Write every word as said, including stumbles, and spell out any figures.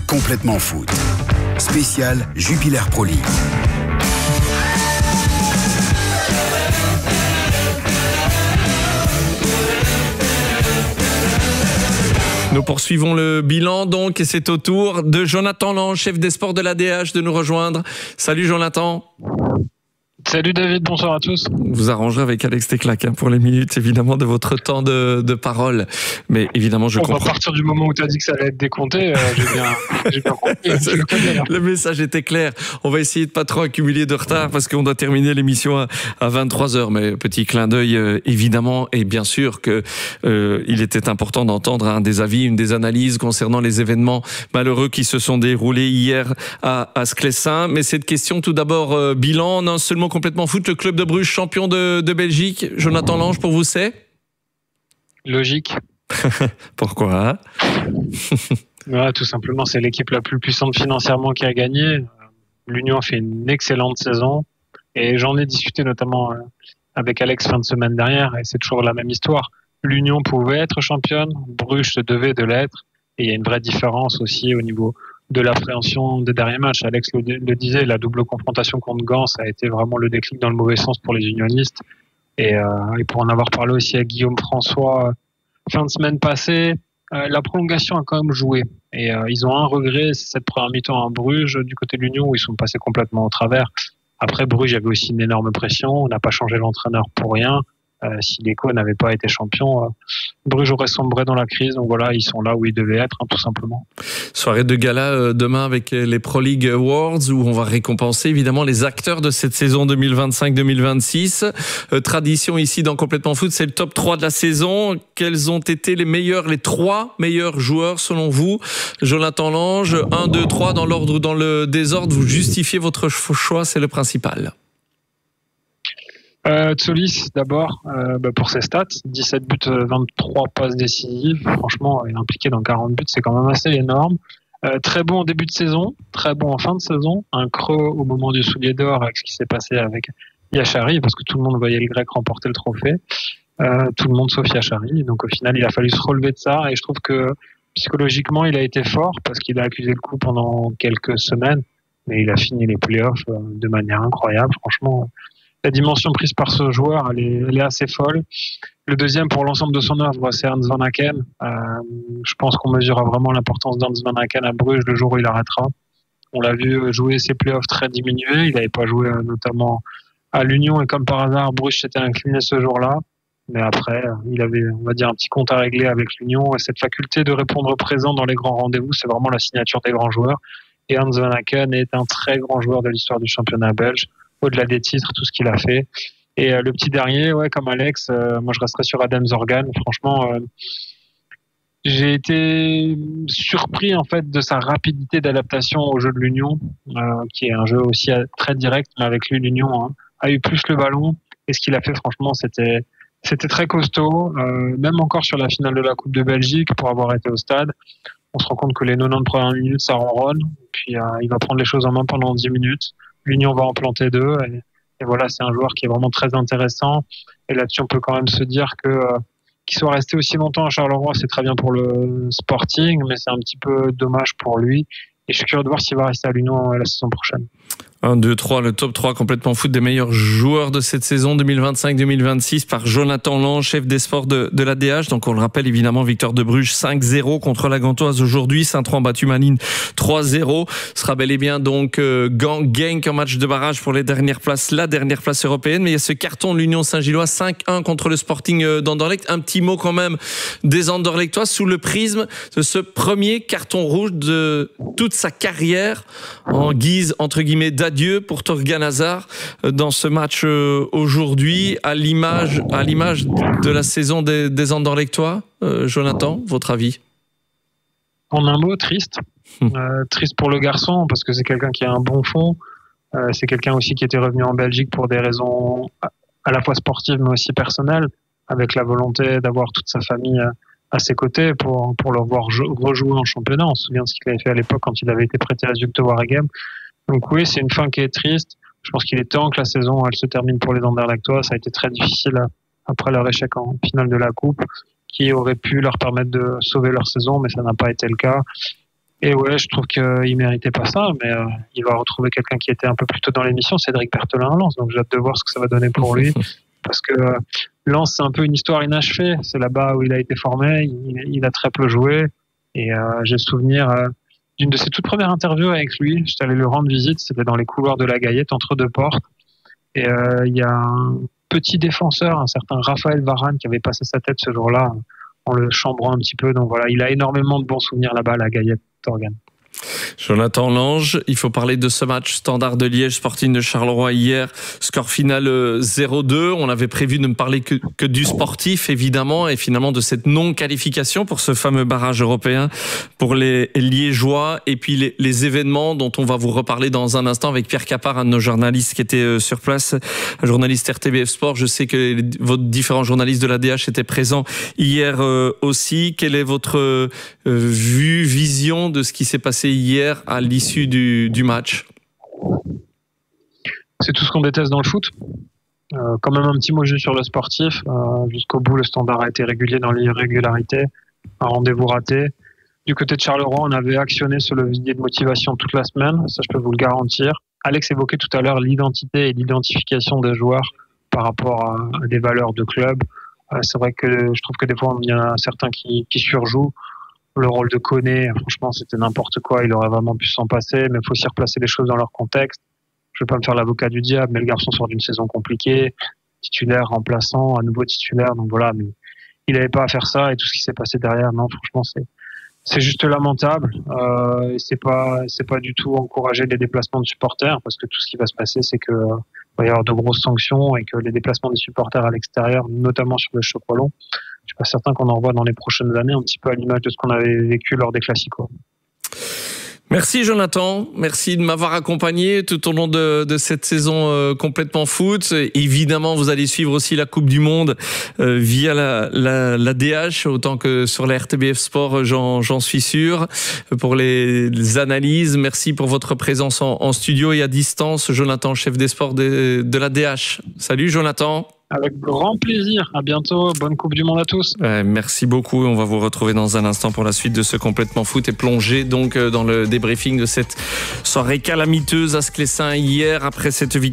Complètement foot. Spécial Jupiler Pro League. Nous poursuivons le bilan donc et c'est au tour de Jonathan Lange, chef des sports de l'A D H, de nous rejoindre. Salut Jonathan. Salut David, bonsoir à tous. Vous arrangerez avec Alex Teclac hein, pour les minutes évidemment de votre temps de, de parole. Mais évidemment je On comprends. À partir du moment où tu as dit que ça allait être décompté, euh, j'ai bien, j'ai bien compris. le, le message était clair. On va essayer de pas trop accumuler de retard parce qu'on doit terminer l'émission à, à vingt-trois heures. Mais petit clin d'œil euh, évidemment et bien sûr que euh, il était important d'entendre un des avis, une des analyses concernant les événements malheureux qui se sont déroulés hier à, à Sclessin. Mais cette question tout d'abord euh, bilan, non seulement complètement foot, le club de Bruges champion de, de Belgique. Jonathan Lange, pour vous c'est logique. Pourquoi? Ouais, tout simplement, c'est l'équipe la plus puissante financièrement qui a gagné. L'Union a fait une excellente saison et j'en ai discuté notamment avec Alex fin de semaine dernière et c'est toujours la même histoire. L'Union pouvait être championne, Bruges se devait de l'être et il y a une vraie différence aussi au niveau de l'appréhension des derniers matchs. Alex le, le disait, la double confrontation contre Gand, ça a été vraiment le déclic dans le mauvais sens pour les unionistes. Et, euh, et pour en avoir parlé aussi à Guillaume François fin de semaine passée, euh, la prolongation a quand même joué. Et euh, ils ont un regret, c'est cette première mi-temps à Bruges du côté de l'Union où ils sont passés complètement au travers. Après Bruges, il y avait aussi une énorme pression. On n'a pas changé l'entraîneur pour rien. Euh, si l'Eco n'avait pas été champion, euh, Bruges aurait sombré dans la crise. Donc voilà, ils sont là où ils devaient être, hein, tout simplement. Soirée de gala euh, demain avec les Pro League Awards où on va récompenser évidemment les acteurs de cette saison deux mille vingt-cinq deux mille vingt-six. Euh, tradition ici dans Complètement Foot, c'est le top trois de la saison. Quels ont été les meilleurs, les trois meilleurs joueurs selon vous? Jonathan Lange, un, deux, trois dans l'ordre ou dans le désordre. Vous justifiez votre choix, c'est le principal. Euh, Tsolis d'abord euh, bah pour ses stats, dix-sept buts, vingt-trois passes décisives, franchement il est impliqué dans quarante buts, c'est quand même assez énorme. Euh, très bon en début de saison, très bon en fin de saison, un creux au moment du soulier d'or avec ce qui s'est passé avec Yachari parce que tout le monde voyait le grec remporter le trophée, euh, tout le monde sauf Yachari, donc au final il a fallu se relever de ça et je trouve que psychologiquement il a été fort parce qu'il a accusé le coup pendant quelques semaines mais il a fini les playoffs de manière incroyable, franchement. La dimension prise par ce joueur, elle est, elle est assez folle. Le deuxième, pour l'ensemble de son œuvre, c'est Hans Van Aken. Euh, je pense qu'on mesurera vraiment l'importance d'Hans Van Aken à Bruges le jour où il arrêtera. On l'a vu jouer ses playoffs très diminués. Il n'avait pas joué notamment à l'Union et comme par hasard, Bruges s'était incliné ce jour-là. Mais après, il avait, on va dire, un petit compte à régler avec l'Union. Et cette faculté de répondre présent dans les grands rendez-vous, c'est vraiment la signature des grands joueurs. Et Hans Van Aken est un très grand joueur de l'histoire du championnat belge. Au-delà des titres, tout ce qu'il a fait. Et euh, le petit dernier, ouais, comme Alex, euh, moi je resterai sur Adam Zorgan. Franchement, euh, j'ai été surpris en fait de sa rapidité d'adaptation au jeu de l'Union, euh, qui est un jeu aussi très direct, mais avec lui l'Union hein, a eu plus le ballon. Et ce qu'il a fait, franchement, c'était c'était très costaud. Euh, même encore sur la finale de la Coupe de Belgique, pour avoir été au stade, on se rend compte que les quatre-vingt-dix premières minutes, ça ronronne. Puis euh, il va prendre les choses en main pendant dix minutes. L'Union va en planter deux et, et voilà, c'est un joueur qui est vraiment très intéressant et là-dessus on peut quand même se dire que euh, qu'il soit resté aussi longtemps à Charleroi, c'est très bien pour le Sporting, mais c'est un petit peu dommage pour lui et je suis curieux de voir s'il va rester à l'Union la saison prochaine. un, deux, trois, le top trois complètement foot des meilleurs joueurs de cette saison deux mille vingt-cinq deux mille vingt-six par Jonathan Lange, chef des sports de, de l'A D H. Donc on le rappelle évidemment, victoire de Bruges cinq zéro contre la Gantoise aujourd'hui. Saint-Troen battu Malines trois zéro. Ce sera bel et bien donc euh, Gand Genk en match de barrage pour les dernières places, la dernière place européenne. Mais il y a ce carton de l'Union Saint-Gilloise cinq un contre le Sporting d'Anderlecht. Un petit mot quand même des Anderlechtois sous le prisme de ce premier carton rouge de toute sa carrière en guise entre guillemets d'adieu pour Thorgan Hazard dans ce match aujourd'hui, à l'image, à l'image de la saison des, des Anderlechtois. Euh, Jonathan, votre avis? En un mot, triste. Hum. Euh, triste pour le garçon parce que c'est quelqu'un qui a un bon fond. Euh, c'est quelqu'un aussi qui était revenu en Belgique pour des raisons à la fois sportives mais aussi personnelles, avec la volonté d'avoir toute sa famille à ses côtés pour, pour le voir rejouer en championnat. On se souvient de ce qu'il avait fait à l'époque quand il avait été prêté à Zulte Waregem. Donc oui, c'est une fin qui est triste. Je pense qu'il est temps que la saison elle se termine pour les Anderlechtois. Ça a été très difficile après leur échec en finale de la Coupe, qui aurait pu leur permettre de sauver leur saison, mais ça n'a pas été le cas. Et ouais, je trouve qu'il méritait pas ça, mais euh, il va retrouver quelqu'un qui était un peu plus tôt dans l'émission, Cédric Berthelin à Lens. Donc j'ai hâte de voir ce que ça va donner pour lui, parce que euh, Lens c'est un peu une histoire inachevée. C'est là-bas où il a été formé, il, il a très peu joué, et euh, j'ai le souvenir euh, d'une de ses toutes premières interviews avec lui. J'étais allé le rendre visite, c'était dans les couloirs de la Gaillette entre deux portes, et euh, il y a un petit défenseur, un certain Raphaël Varane, qui avait passé sa tête ce jour-là en le chambrant un petit peu. Donc voilà, il a énormément de bons souvenirs là-bas à la Gaillette Torgan. Jonathan Lange, il faut parler de ce match Standard de Liège, Sporting de Charleroi hier, score final zéro deux. On avait prévu de ne parler que, que du sportif évidemment, et finalement de cette non-qualification pour ce fameux barrage européen pour les Liégeois, et puis les, les événements dont on va vous reparler dans un instant avec Pierre Capard, un de nos journalistes qui était sur place, un journaliste R T B F Sport. Je sais que les, vos différents journalistes de l'A D H étaient présents hier euh, aussi. Quelle est votre euh, vue, vision de ce qui s'est passé hier à l'issue du, du match? C'est tout ce qu'on déteste dans le foot. Euh, quand même un petit mot juste sur le sportif. Euh, jusqu'au bout, le Standard a été régulier dans l'irrégularité. Un rendez-vous raté. Du côté de Charleroi, on avait actionné ce levier de motivation toute la semaine. Ça, je peux vous le garantir. Alex évoquait tout à l'heure l'identité et l'identification des joueurs par rapport à, à des valeurs de club. Euh, c'est vrai que je trouve que des fois, il y en a certains qui, qui surjouent. Le rôle de Koné, franchement, c'était n'importe quoi. Il aurait vraiment pu s'en passer, mais il faut aussi replacer les choses dans leur contexte. Je ne vais pas me faire l'avocat du diable, mais le garçon sort d'une saison compliquée, titulaire, remplaçant, à nouveau titulaire. Donc voilà, mais il n'avait pas à faire ça, et tout ce qui s'est passé derrière, non, franchement, c'est c'est juste lamentable. Euh, et c'est pas c'est pas du tout encourager les déplacements de supporters, parce que tout ce qui va se passer, c'est que euh, il va y avoir de grosses sanctions, et que les déplacements des supporters à l'extérieur, notamment sur le choc wallon, je suis pas certain qu'on en revoit dans les prochaines années, un petit peu à l'image de ce qu'on avait vécu lors des Classicos. Merci Jonathan, merci de m'avoir accompagné tout au long de, de cette saison euh, complètement foot. Évidemment, vous allez suivre aussi la Coupe du Monde euh, via la, la, la D H, autant que sur la R T B F Sport, j'en, j'en suis sûr. Pour les, les analyses, merci pour votre présence en, en studio et à distance. Jonathan, chef des sports de, de la D H. Salut Jonathan. Avec grand plaisir. À bientôt. Bonne Coupe du Monde à tous. Ouais, merci beaucoup. On va vous retrouver dans un instant pour la suite de ce Complètement Foot et plonger donc dans le débriefing de cette soirée calamiteuse à Sclessin hier après cette victoire.